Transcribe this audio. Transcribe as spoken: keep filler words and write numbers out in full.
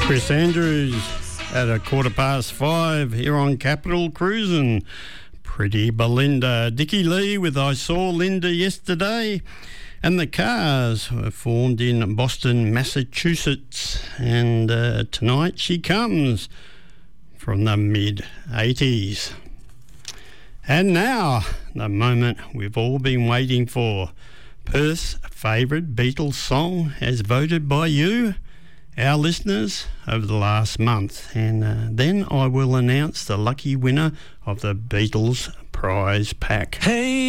Chris Andrews at a quarter past five here on Capital Cruisin'. Pretty Belinda. Dickie Lee with I Saw Linda Yesterday. And the Cars were formed in Boston, Massachusetts. And uh, Tonight She Comes from the mid eighties. And now, the moment we've all been waiting for. Perth's favourite Beatles song as voted by you, our listeners, over the last month. And uh, then I will announce the lucky winner of the Beatles prize pack. Hey!